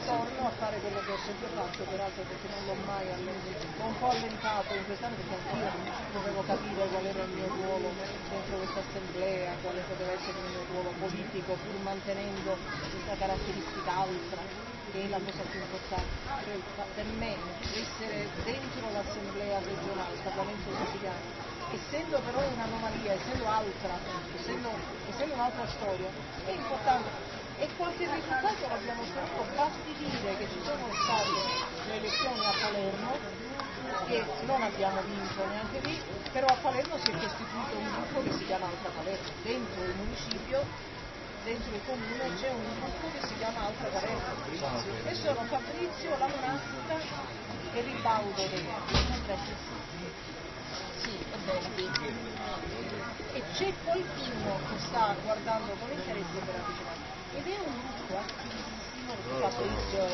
torno a fare quello che ho sempre fatto, peraltro perché non l'ho mai l'ho un po' allentato in quest'anno, perché anch'io dovevo capire qual era il mio ruolo dentro questa assemblea, quale poteva essere il mio ruolo politico, pur mantenendo questa caratteristica altra, che è la cosa più importante. Cioè, per me essere dentro l'assemblea regionale Parlamento siciliano, essendo però un'anomalia, essendo altra, essendo un'altra storia, è importante. E qualche risultato l'abbiamo ottenuto, basti dire che ci sono state le elezioni a Palermo, che non abbiamo vinto neanche lì, però a Palermo si è costituito un gruppo che si chiama Alta Palermo, dentro il municipio, dentro il comune c'è un gruppo che si chiama Alta Palermo, e sono Fabrizio, la monastica e Ribaldo dei Sì, è bene. E c'è qualcuno che sta guardando con interesse per avvicinare. Ed è un gruppo attivissimo, Fabrizio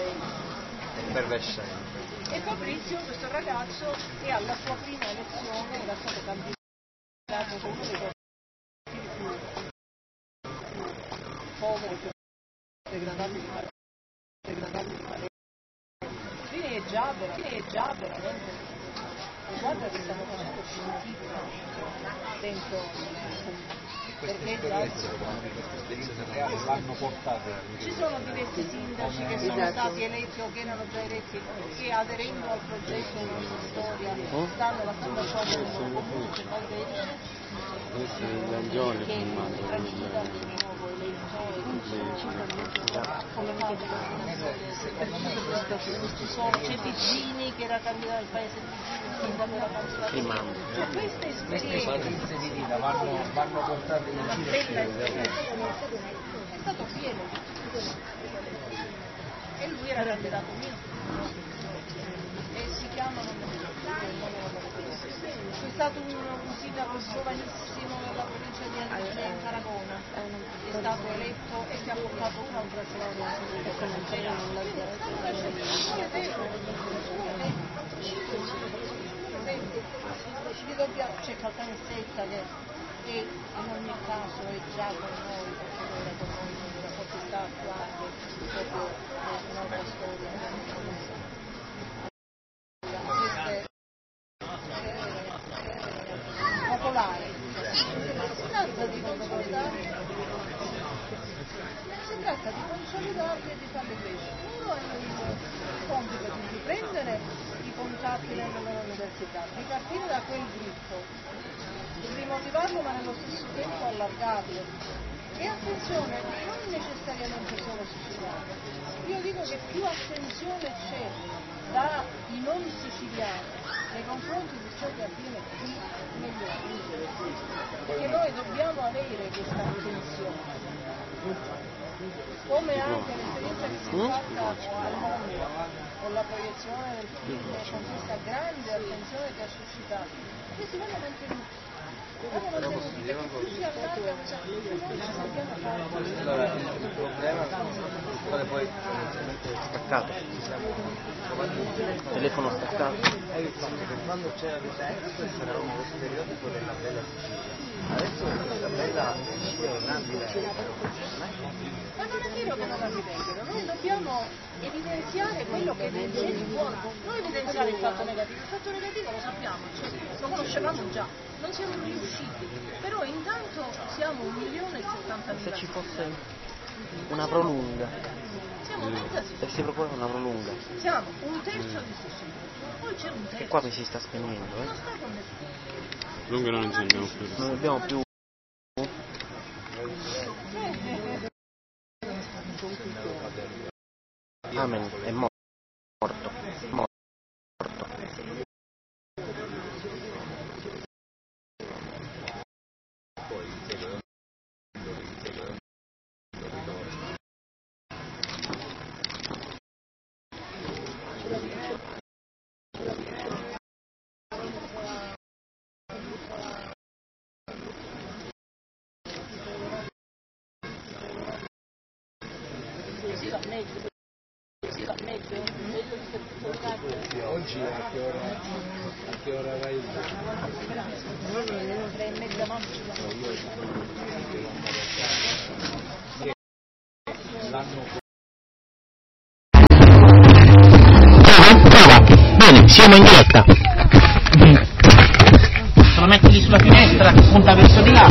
e Fabrizio, questo ragazzo, è alla sua prima elezione, era stato candidato con uno dei partiti più poveri, più degradati di Palermo. Quindi è già veramente, guarda che stanno facendo schifo dentro il comune. Perché l'hanno portato. Ci sono diversi sindaci che sono stati eletti o che erano già eletti, che aderendo al progetto di storia stanno lasciando sciopero il comune, c'è Valdezio che trascina di nuovo eletto come fate c'è Pizzini che era candidato al paese Pizzini, il sindaco era candidato, cioè queste esperienze di vita vanno portate in giro. È stato pieno e lui era candidato mio e si chiama c'è stato un sindaco giovanissimo nella provincia di Adige in Tarragona, è stato eletto e che ha portato un'altra storia c'è Caltanissetta che in ogni caso è già con noi, perché era con noi nella potestà attuale, proprio un'altra storia. Popolare. Si tratta di consolidarli e di farli crescere. Loro hanno il compito di riprendere i contatti nelle loro università, di partire da quel gruppo, di rimotivarlo ma nello stesso tempo allargarlo. E attenzione, non necessariamente solo siciliani. Io dico che più attenzione c'è dai non siciliani nei confronti di ciò che avviene qui, meglio è. Perché noi dobbiamo avere questa attenzione. Come anche l'esperienza che si è fatta al mondo con la proiezione del film e con questa grande attenzione che ha suscitato, questi vanno mantenuti. Perché più si allarga questa più noi ci dobbiamo fare. Allora, il problema quale poi staccato. Il telefono staccato. Quando c'era l'Expo c'era uno stereotipo della bella Sicilia. Adesso la bella Sicilia è un'abile. Ma non è vero che non la ritengono, noi dobbiamo evidenziare quello che c'è di buono, non evidenziare il fatto negativo lo sappiamo, cioè, lo conoscevamo già, non siamo riusciti, però intanto siamo 1.070.000. Se ci fosse una prolunga, se si propone una prolunga, siamo un terzo di Sicilia, poi c'è un terzo. E qua mi si sta spegnendo, Non sta con nessuno. Lungo non ce ne abbiamo più. non abbiamo più. Amen, è morto. Oggi a che ora vai? 3:30 massimo. L'anno Siamo in diretta. Se lo metti lì sulla finestra che punta verso di là.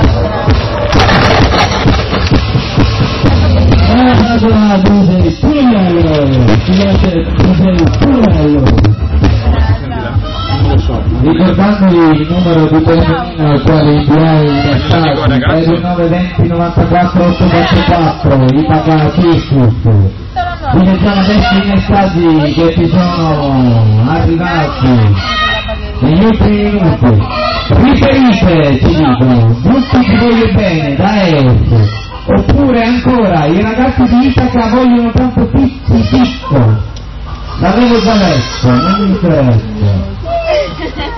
Ricordandovi il numero di telefonino al quale inviare i messaggi 0920 94 844, i pagati tutto. Vi leggiamo adesso i messaggi che ci sono arrivati negli ultimi minuti. Riferite, ci dicono, tutti ci voglio bene, da EOS. Oppure ancora, i ragazzi di Itaca vogliono tanto pizzi picco. L'avevo già letto, non mi interessa.